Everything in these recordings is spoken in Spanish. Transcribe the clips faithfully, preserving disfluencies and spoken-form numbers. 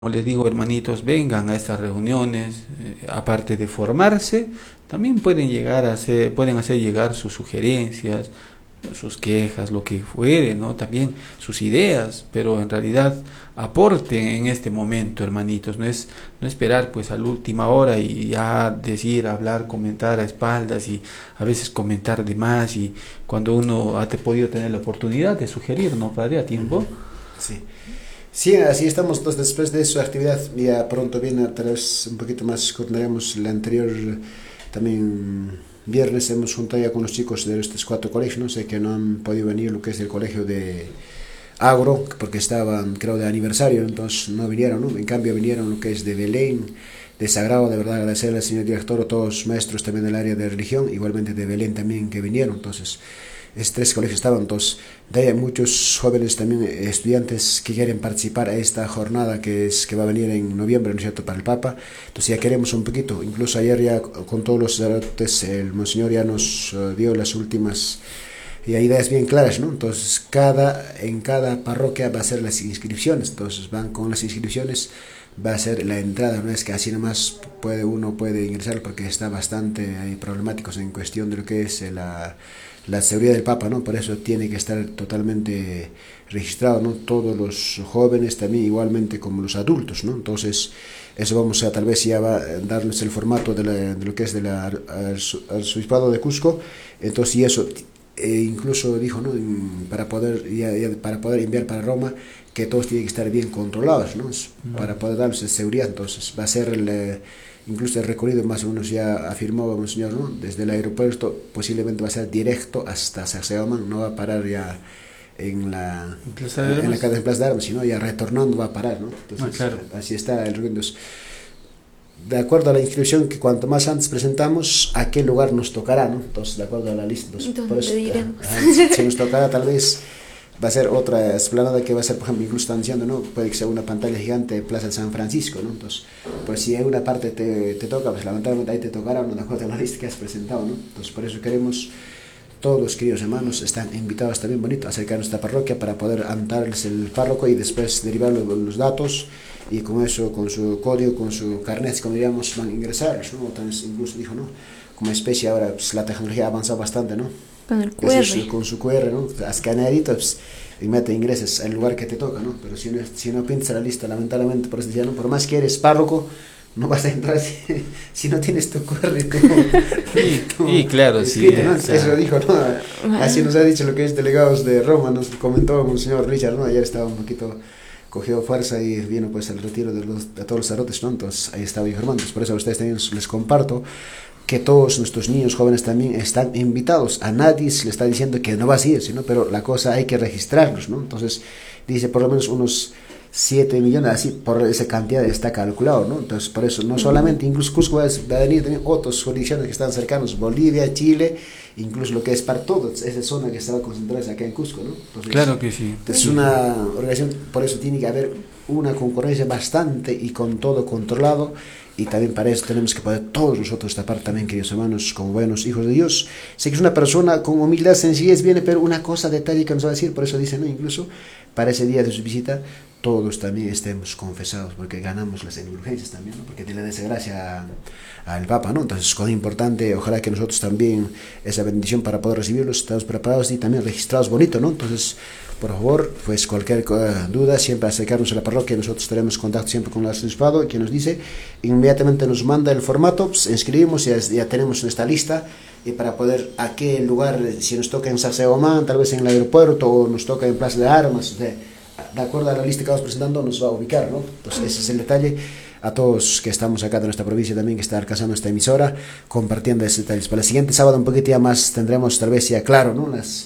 Como les digo, hermanitos, vengan a estas reuniones, eh, aparte de formarse, también pueden llegar a hacer, pueden hacer llegar sus sugerencias, sus quejas, lo que fuere, ¿no? También sus ideas, pero en realidad aporten en este momento, hermanitos, no es, no esperar pues a la última hora y ya decir, hablar, comentar a espaldas y a veces comentar de más y cuando uno ha te- podido tener la oportunidad de sugerir, ¿no? Padre, a tiempo. Sí. Sí, así estamos. Entonces, después de su actividad, ya pronto viene, tal vez un poquito más, coordinaremos el anterior, también viernes hemos juntado ya con los chicos de estos cuatro colegios, no sé, que no han podido venir, lo que es el colegio de Agro, porque estaban, creo, de aniversario, entonces no vinieron, ¿no? En cambio vinieron lo que es de Belén, de Sagrado, de verdad agradecerle al señor director, a todos los maestros también del área de religión, igualmente de Belén también que vinieron, entonces estos tres colegios estaban, entonces de ahí hay muchos jóvenes también, eh, estudiantes que quieren participar a esta jornada que es que va a venir en noviembre, ¿no es cierto?, para el Papa, entonces ya queremos un poquito, incluso ayer ya con todos los sacerdotes, el monseñor ya nos uh, dio las últimas y hay ideas bien claras, ¿no? Entonces, cada, en cada parroquia va a ser las inscripciones, entonces van con las inscripciones, va a ser la entrada, no es que así nomás puede, uno puede ingresar porque está bastante hay problemáticos en cuestión de lo que es la, la seguridad del Papa, ¿no? Por eso tiene que estar totalmente registrado, ¿no? Todos los jóvenes también igualmente como los adultos, ¿no? Entonces, eso vamos a tal vez ya va a darles el formato de, la, de lo que es del arzobispado de Cusco, entonces y eso e incluso dijo, ¿no?, para poder ya, ya, para poder enviar para Roma que todos tienen que estar bien controlados, ¿no? No. Para poder darles seguridad, entonces va a ser el, incluso el recorrido más o menos ya afirmó un señor, ¿no?, desde el aeropuerto posiblemente va a ser directo hasta Sacsayhuamán, no va a parar ya en la en la cadena de Plaza de Armas, sino ya retornando va a parar, ¿no? Entonces, ah, claro. Así está el recorrido. De acuerdo a la inscripción que cuanto más antes presentamos, a qué lugar nos tocará, ¿no? Entonces, de acuerdo a la lista. Entonces, por eso, uh, si nos tocará, tal vez va a ser otra esplanada que va a ser, por ejemplo, incluso están diciendo, ¿no?, puede que sea una pantalla gigante de Plaza de San Francisco, ¿no? Entonces, pues si hay una parte te, te toca, pues lamentablemente ahí te tocará, ¿no?, de acuerdo a la lista que has presentado, ¿no? Entonces, por eso queremos, todos los queridos hermanos están invitados también, bonito, a acercar a nuestra parroquia para poder anotarles el párroco y después derivar los, los datos y con eso, con su código, con su carnet, como diríamos, van a ingresar, ¿no? Entonces, incluso dijo, ¿no?, como especie ahora pues, la tecnología ha avanzado bastante, ¿no? Con el cu erre. Con su cu erre, ¿no? Escaneadito, pues, y mete ingreses al lugar que te toca, ¿no? Pero si no, si no pintas la lista, lamentablemente, por eso decía, ¿no?, por más que eres párroco, no vas a entrar si, si no tienes tu cu erre. Tu, sí, tu, sí, claro, escrito, sí. ¿no? O sea, eso dijo, ¿no? Así nos ha dicho lo que es delegados de Roma, nos comentó el señor Richard, ¿no? Ayer estaba un poquito, cogió fuerza y vino pues al retiro de, los, de todos los sacerdotes, ¿no? Entonces ahí estaba informando. Por eso a ustedes también les comparto que todos nuestros niños jóvenes también están invitados. A nadie se le está diciendo que no va a ir, sino, pero la cosa hay que registrarlos, ¿no? Entonces dice por lo menos unos siete millones, así por esa cantidad está calculado, ¿no? Entonces por eso no solamente, incluso Cusco va a venir también otras jurisdicciones que están cercanos, Bolivia, Chile, incluso lo que es para todos, esa zona que estaba concentrada acá en Cusco, ¿no? Entonces, claro que sí. Es una organización, por eso tiene que haber una concurrencia bastante y con todo controlado, y también para eso tenemos que poder todos nosotros tapar también, queridos hermanos, como buenos hijos de Dios. Sé que es una persona con humildad, sencillez, viene, pero una cosa, detalle que nos va a decir, por eso dice, ¿no?, incluso para ese día de su visita, todos también estemos confesados, porque ganamos las indulgencias también, ¿no?, porque tiene esa gracia al Papa, ¿no? Entonces es cosa importante, ojalá que nosotros también, esa bendición para poder recibirlos, estamos preparados y también registrados bonito, ¿no? Entonces, por favor, pues cualquier uh, duda, siempre acercarnos a la parroquia, nosotros tenemos contacto siempre con el arzobispado, que nos dice, inmediatamente nos manda el formato, pues inscribimos, ya, ya tenemos nuestra lista, y para poder, a qué lugar, si nos toca en Sacsayhuamán, tal vez en el aeropuerto, o nos toca en Plaza de Armas, o sea, de acuerdo a la lista que vamos presentando, nos va a ubicar, ¿no? Entonces ese es el detalle. A todos que estamos acá de nuestra provincia también, que está alcanzando esta emisora, compartiendo esos detalles. Para el siguiente sábado un poquito ya más tendremos tal vez ya claro, ¿no?, Las,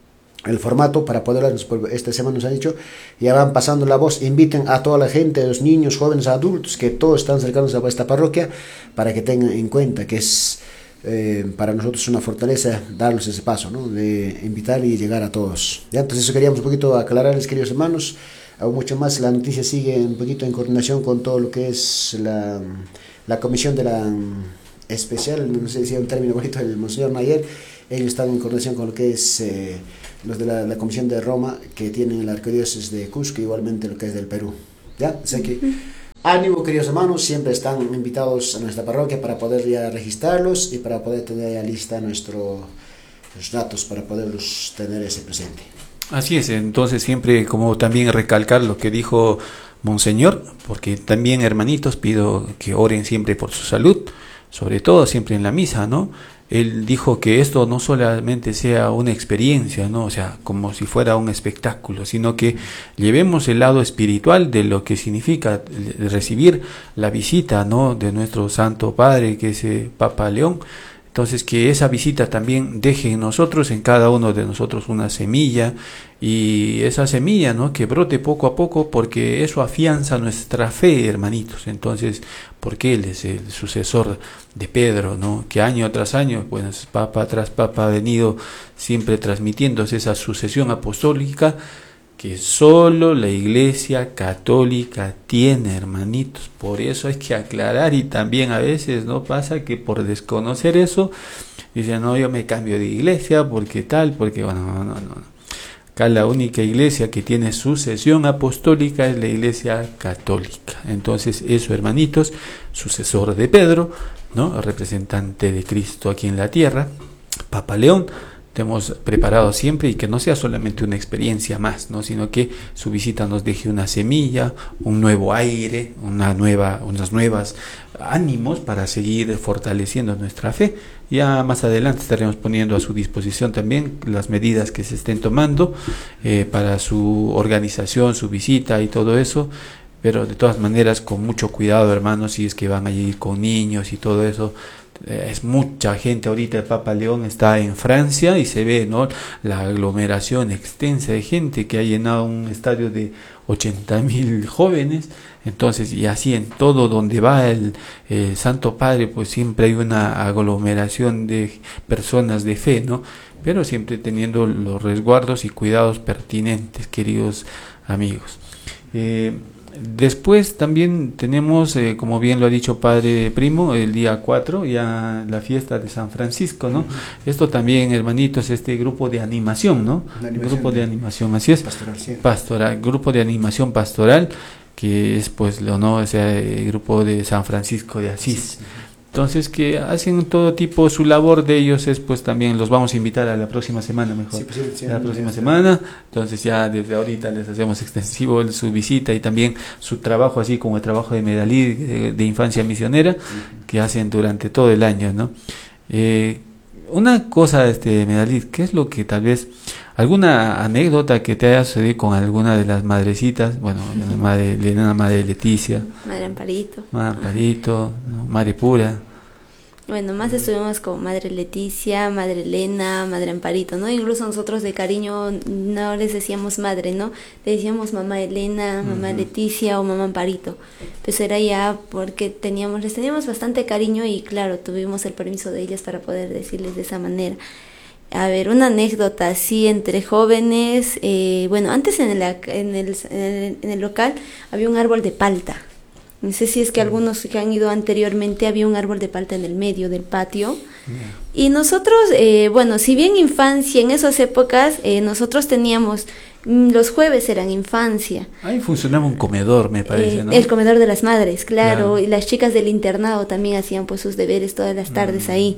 el formato para poder, esta semana nos han dicho, ya van pasando la voz, inviten a toda la gente, a los niños, jóvenes, adultos, que todos están cercanos a esta parroquia, para que tengan en cuenta que es eh, para nosotros una fortaleza darles ese paso, ¿no?, de invitar y llegar a todos. ¿Ya? Entonces eso queríamos un poquito aclararles, queridos hermanos. Aún mucho más, la noticia sigue un poquito en coordinación con todo lo que es la, la comisión de la especial, no sé si es un término bonito, el monseñor Mayer. Ellos están en coordinación con lo que es eh, los de la, la comisión de Roma, que tienen la arquidiócesis de Cusco, igualmente lo que es del Perú, ¿ya? O sea que Ánimo, queridos hermanos, siempre están invitados a nuestra parroquia para poder ya registrarlos y para poder tener ya lista nuestros datos para poderlos tener ese presente. Así es, entonces siempre como también recalcar lo que dijo Monseñor, porque también, hermanitos, pido que oren siempre por su salud, sobre todo siempre en la misa, ¿no? Él dijo que esto no solamente sea una experiencia, ¿no? O sea, como si fuera un espectáculo, sino que llevemos el lado espiritual de lo que significa recibir la visita, ¿no?, de nuestro Santo Padre, que es el Papa León. Entonces, que esa visita también deje en nosotros, en cada uno de nosotros, una semilla, y esa semilla, ¿no?, que brote poco a poco, porque eso afianza nuestra fe, hermanitos. Entonces, porque Él es el sucesor de Pedro, ¿no?, que año tras año, pues papa tras papa ha venido siempre transmitiéndose esa sucesión apostólica que solo la Iglesia Católica tiene, hermanitos. Por eso hay que aclarar, y también a veces no pasa que por desconocer eso dicen, no, yo me cambio de iglesia porque tal, porque bueno, no, no, no. Acá la única iglesia que tiene sucesión apostólica es la Iglesia Católica. Entonces eso, hermanitos, sucesor de Pedro, ¿no?, representante de Cristo aquí en la tierra, Papa León, te hemos preparado siempre, y que no sea solamente una experiencia más, ¿no?, sino que su visita nos deje una semilla, un nuevo aire, una nueva, unas nuevas ánimos para seguir fortaleciendo nuestra fe. Ya más adelante estaremos poniendo a su disposición también las medidas que se estén tomando eh, para su organización, su visita y todo eso. Pero de todas maneras, con mucho cuidado, hermanos, si es que van a ir con niños y todo eso. Es mucha gente ahorita. El Papa León está en Francia y se ve, ¿no?, la aglomeración extensa de gente que ha llenado un estadio de ochenta mil jóvenes. Entonces, y así en todo donde va el, el Santo Padre, pues siempre hay una aglomeración de personas de fe, ¿no? Pero siempre teniendo los resguardos y cuidados pertinentes, queridos amigos. Eh, Después también tenemos, eh, como bien lo ha dicho Padre Primo, el día cuatro, ya la fiesta de San Francisco, ¿no? Uh-huh. Esto también, hermanitos, este grupo de animación, ¿no? Animación grupo de, de animación, así es. Pastoral, sí. Pastoral, grupo de animación pastoral, que es, pues, lo no, o sea, el grupo de San Francisco de Asís. Uh-huh. Entonces, que hacen todo tipo, su labor de ellos es, pues, también los vamos a invitar a la próxima semana, mejor, sí, pues, sí, sí, la próxima sí, semana. Entonces ya desde ahorita les hacemos extensivo su visita y también su trabajo, así como el trabajo de Medalí, de, de infancia misionera, uh-huh, que hacen durante todo el año, ¿no? Eh, una cosa, este, Medalí, ¿qué es lo que tal vez, alguna anécdota que te haya sucedido con alguna de las madrecitas? Bueno, la madre Elena, madre Leticia, Madre Amparito, Madre Amparito, ¿no?, Madre Pura. Bueno, más estuvimos con Madre Leticia, Madre Elena, Madre Amparito, ¿no? Incluso nosotros de cariño no les decíamos madre, ¿no? Le decíamos mamá Elena, mamá uh-huh, Leticia o mamá Amparito. Pues era ya porque teníamos, les teníamos bastante cariño y claro, tuvimos el permiso de ellas para poder decirles de esa manera. A ver, una anécdota así entre jóvenes, eh, bueno, antes en el, en, el, en, el, en el local había un árbol de palta. No sé si es que algunos que han ido anteriormente, había un árbol de palta en el medio del patio. Yeah. Y nosotros, eh, bueno, si bien infancia, en esas épocas, eh, nosotros teníamos, los jueves eran infancia. Ahí funcionaba un comedor, me parece, eh, ¿no? El comedor de las madres, claro, claro. Y las chicas del internado también hacían pues sus deberes todas las tardes mm. ahí.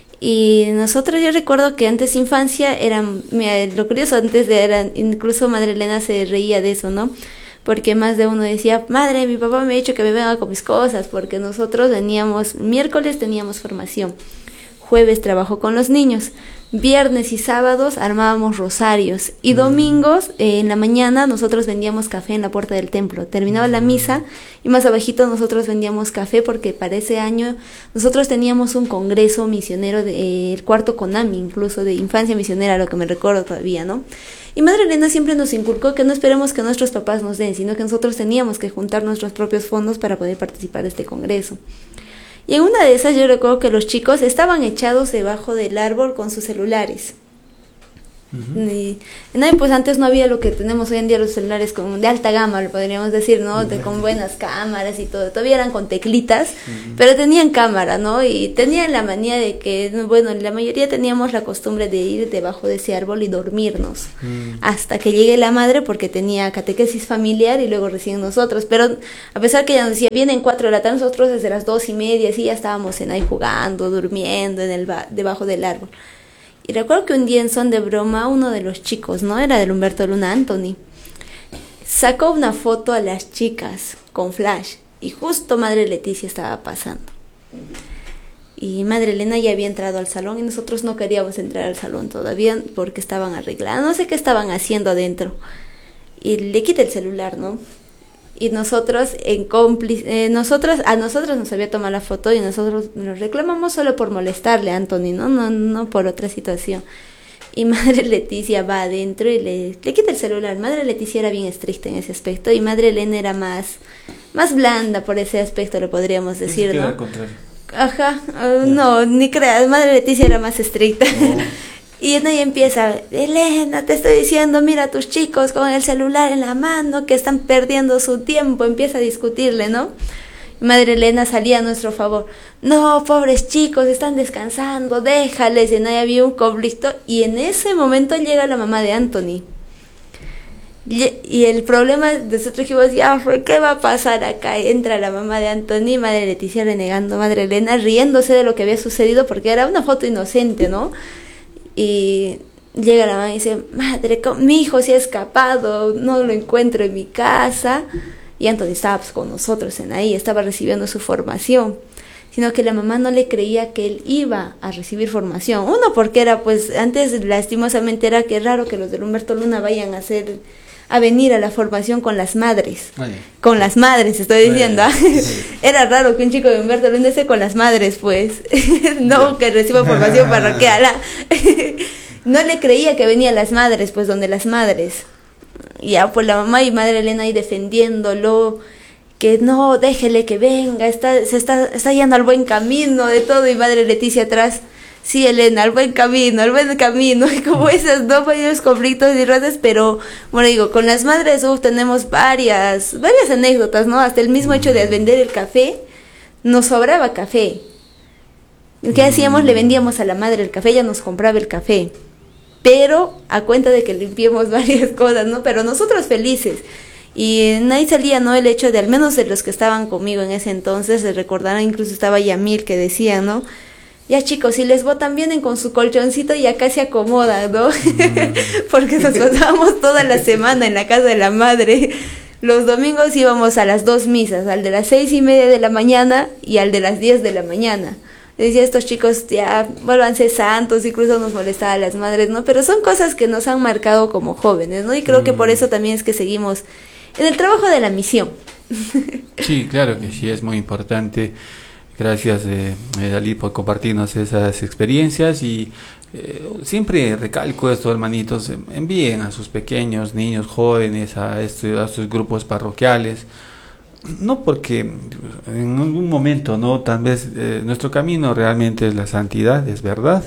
Y nosotros, yo recuerdo que antes infancia, eran, mira, lo curioso antes de, eran, incluso Madre Elena se reía de eso, ¿no? Porque más de uno decía, madre, mi papá me ha dicho que me venga con mis cosas, porque nosotros veníamos, miércoles teníamos formación, jueves trabajo con los niños, viernes y sábados armábamos rosarios y domingos eh, en la mañana nosotros vendíamos café en la puerta del templo. Terminaba la misa y más abajito nosotros vendíamos café porque para ese año nosotros teníamos un congreso misionero, de, eh, el cuarto CONAMI, incluso de infancia misionera, lo que me recuerdo todavía, ¿no? Y Madre Elena siempre nos inculcó que no esperemos que nuestros papás nos den, sino que nosotros teníamos que juntar nuestros propios fondos para poder participar de este congreso. Y en una de esas yo recuerdo que los chicos estaban echados debajo del árbol con sus celulares. Uh-huh. Y, no, y pues antes no había lo que tenemos hoy en día, los celulares con, de alta gama, lo podríamos decir, ¿no? De, con buenas cámaras y todo. Todavía eran con teclitas, uh-huh. pero tenían cámara, ¿no? Y tenían la manía de que, bueno, la mayoría teníamos la costumbre de ir debajo de ese árbol y dormirnos uh-huh. hasta que llegue la madre, porque tenía catequesis familiar y luego recién nosotros. Pero a pesar que ella nos decía, vienen cuatro de la tarde, nosotros desde las dos y media, sí, ya estábamos en ahí jugando, durmiendo en el ba- debajo del árbol. Y recuerdo que un día en son de broma, uno de los chicos, ¿no? Era del Humberto Luna, Anthony, sacó una foto a las chicas con flash y justo Madre Leticia estaba pasando. Y Madre Elena ya había entrado al salón y nosotros no queríamos entrar al salón todavía porque estaban arreglando, no sé qué estaban haciendo adentro. Y le quita el celular, ¿no? Y nosotros, en cómplice, eh, nosotros, a nosotros nos había tomado la foto y nosotros nos reclamamos solo por molestarle a Anthony, ¿no? No, no por otra situación. Y Madre Leticia va adentro y le, le quita el celular. Madre Leticia era bien estricta en ese aspecto y Madre Elena era más, más blanda por ese aspecto, lo podríamos decir, ¿no? Al contrario. Ajá, uh, no, ni creas, Madre Leticia era más estricta. Oh. Y ahí empieza, Elena, te estoy diciendo, mira a tus chicos con el celular en la mano, que están perdiendo su tiempo, empieza a discutirle, ¿no? Madre Elena salía a nuestro favor, no, pobres chicos, están descansando, déjales, y en ahí había un conflicto, y en ese momento llega la mamá de Anthony. Y, y el problema, nosotros dijimos, ya, ¿qué va a pasar acá? Entra la mamá de Anthony, Madre Leticia renegando, Madre Elena riéndose de lo que había sucedido, porque era una foto inocente, ¿no? Y llega la mamá y dice, madre, mi hijo se ha escapado, no lo encuentro en mi casa. Y Anthony estaba pues, con nosotros en ahí, estaba recibiendo su formación. Sino que la mamá no le creía que él iba a recibir formación. Uno, porque era, pues, antes lastimosamente era que es raro que los del Humberto Luna vayan a hacer, a venir a la formación con las madres. Ay. Con las madres, estoy diciendo. Ay. Era raro que un chico de Humberto Luna esté con las madres, pues. No, que reciba formación parroquial. No le creía que venían las madres, pues, donde las madres. Ya, pues la mamá y Madre Elena ahí defendiéndolo, que no, déjele que venga, está, se está, está yendo al buen camino de todo, y Madre Leticia atrás, sí, Elena, al buen camino, al buen camino, y como esos no varios conflictos y roces, pero, bueno, digo, con las madres, uf, tenemos varias, varias anécdotas, ¿no? Hasta el mismo hecho de vender el café, nos sobraba café. ¿Qué hacíamos? Le vendíamos a la madre el café, ella nos compraba el café, pero a cuenta de que limpiemos varias cosas, ¿no? Pero nosotros felices. Y en ahí salía, ¿no? El hecho de, al menos de los que estaban conmigo en ese entonces, se recordarán, incluso estaba Yamil que decía, ¿no? Ya chicos, si les botan, vienen con su colchoncito y acá se acomodan, ¿no? Mm. Porque nos pasábamos toda la semana en la casa de la madre. Los domingos íbamos a las dos misas, al de las seis y media de la mañana y al de las diez de la mañana. Decía, estos chicos ya vuélvanse santos, incluso nos molestaba a las madres, ¿no? Pero son cosas que nos han marcado como jóvenes, ¿no? Y creo mm. que por eso también es que seguimos en el trabajo de la misión. Sí, claro que sí, es muy importante. Gracias, eh, Dalí, por compartirnos esas experiencias y eh, siempre recalco esto, hermanitos, envíen a sus pequeños niños, jóvenes, a, este, a estos grupos parroquiales. No porque en algún momento, no, tal vez eh, nuestro camino realmente es la santidad, es verdad,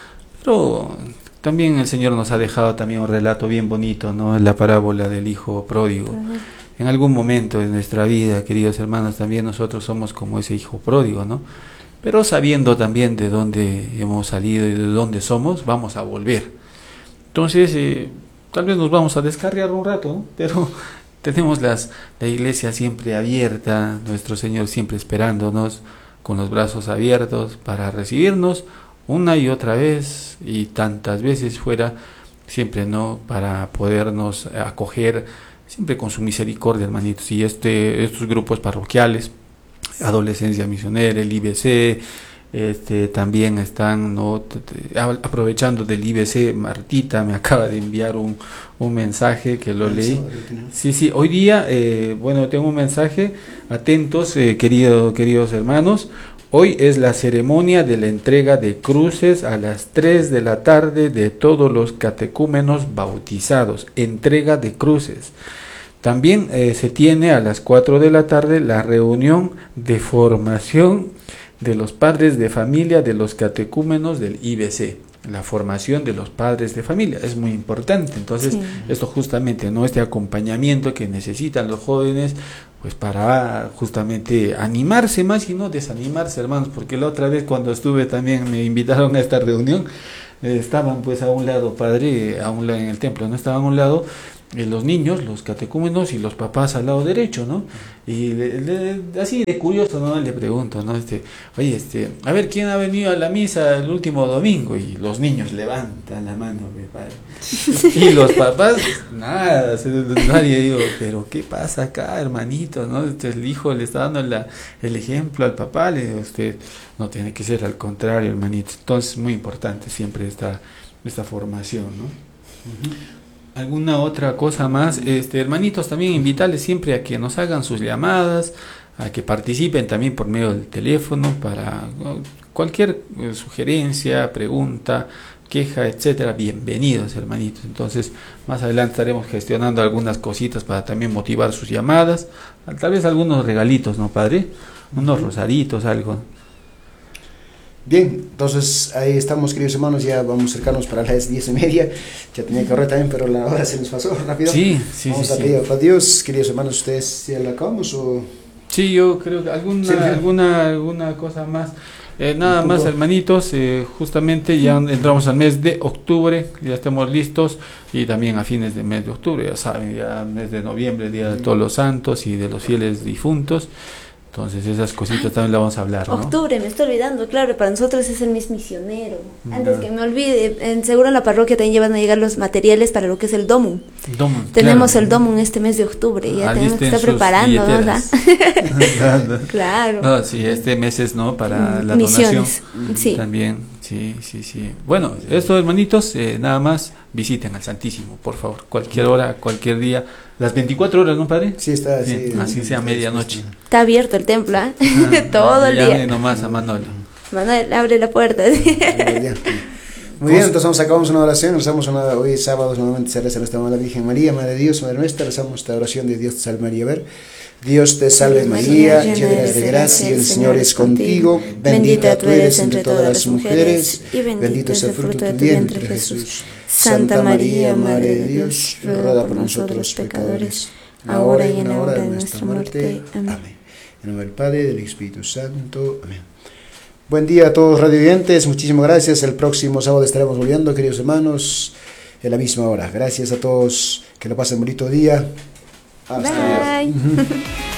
pero también el Señor nos ha dejado también un relato bien bonito, ¿no? La parábola del hijo pródigo. Uh-huh. En algún momento de nuestra vida, queridos hermanos, también nosotros somos como ese hijo pródigo, ¿no? Pero sabiendo también de dónde hemos salido y de dónde somos, vamos a volver. Entonces, eh, tal vez nos vamos a descarriar un rato, ¿no? Pero tenemos las, la iglesia siempre abierta, nuestro Señor siempre esperándonos con los brazos abiertos para recibirnos una y otra vez y tantas veces fuera, siempre, ¿no? Para podernos acoger siempre con su misericordia, hermanitos. Y este, estos grupos parroquiales, Adolescencia Misionera, el I B C, este, también están, ¿no? Aprovechando del I B C, Martita me acaba de enviar un, un mensaje que lo leí. Sí, sí, hoy día, eh, bueno, tengo un mensaje, atentos, eh, querido, queridos hermanos. Hoy es la ceremonia de la entrega de cruces a las tres de la tarde de todos los catecúmenos bautizados. Entrega de cruces. También eh, se tiene a las cuatro de la tarde la reunión de formación de los padres de familia de los catecúmenos del I B C. la formación de los padres de familia, es muy importante. Entonces, sí. esto justamente, ¿no? Este acompañamiento que necesitan los jóvenes, pues para justamente animarse más y no desanimarse, hermanos, porque la otra vez cuando estuve también me invitaron a esta reunión, eh, estaban pues a un lado, padre, a un lado en el templo, no estaban a un lado eh, los niños, los catecúmenos y los papás al lado derecho, ¿no? Y le, le, así de curioso, ¿no? Le pregunto, ¿no? Este, oye, este, a ver, ¿quién ha venido a la misa el último domingo? Y los niños levantan la mano, mi padre. Y los papás, nada, nadie digo, pero ¿qué pasa acá, hermanito? ¿No? Este, el hijo le está dando la, el ejemplo al papá, le digo, usted no tiene que ser al contrario, hermanito. Entonces, muy importante siempre esta, esta formación, ¿no? Uh-huh. ¿Alguna otra cosa más? Este, hermanitos, también invitarles siempre a que nos hagan sus llamadas, a que participen también por medio del teléfono para cualquier eh, sugerencia, pregunta, queja, etcétera. Bienvenidos, hermanitos. Entonces, más adelante estaremos gestionando algunas cositas para también motivar sus llamadas, tal vez algunos regalitos, ¿no, padre? Unos rosaritos, algo. Bien, entonces ahí estamos, queridos hermanos, ya vamos cercanos para las diez y media, ya tenía que correr también, pero la hora se nos pasó rápido. Sí, sí, vamos sí, a sí. pedir a Dios, queridos hermanos, ¿ustedes ya la acabamos o...? Sí, yo creo que alguna, sí, sí. alguna, alguna cosa más. Eh, nada más, hermanitos, eh, justamente ya entramos al mes de octubre, ya estamos listos, y también a fines del mes de octubre, ya saben, ya mes de noviembre, Día de Todos los Santos y de los fieles difuntos. Entonces esas cositas también las vamos a hablar, ¿no? Octubre, me estoy olvidando, claro, para nosotros es el mes misionero. Antes que me olvide, en, seguro en la parroquia también ya van a llegar los materiales para lo que es el Domum. Domum, Tenemos claro. el Domum este mes de octubre, ya Alisten tenemos que estar preparando, ¿verdad? Claro. No, sí, este mes es, ¿no? Para la Misiones, donación. sí. También, sí, sí, sí. Bueno, esto, hermanitos, eh, nada más, visiten al Santísimo, por favor, cualquier hora, cualquier día. Las veinticuatro horas, ¿no, padre? Sí, está así. Sí, así sea medianoche. Está abierto el templo, ¿eh? Ah, todo el día. Nomás a Manuel. Manuel, abre la puerta. Muy bien, entonces vamos, sacamos una oración, rezamos una, hoy sábado, nuevamente se reza nuestra Madre Virgen María, Madre de Dios, Madre nuestra, rezamos esta oración de Dios te salve María, a ver. Dios te salve María, llena eres de gracia, el Señor es contigo, bendita tú eres entre todas las mujeres, y bendito es el fruto de tu vientre, Jesús. Santa María, Madre de Dios, ruega por nosotros los pecadores, ahora y en la hora de nuestra muerte. Amén. En nombre del Padre, del Espíritu Santo. Amén. Buen día a todos radiovidentes, muchísimas gracias. El próximo sábado estaremos volviendo, queridos hermanos, en la misma hora. Gracias a todos, que lo pasen bonito día. Hasta luego. Bye.